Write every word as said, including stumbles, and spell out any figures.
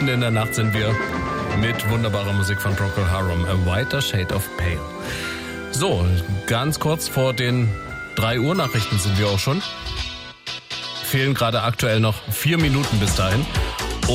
Mitten in der Nacht sind wir mit wunderbarer Musik von Procol Harum, A Whiter Shade of Pale. So, ganz kurz vor den drei Uhr Nachrichten sind wir auch schon. Fehlen gerade aktuell noch vier Minuten bis dahin.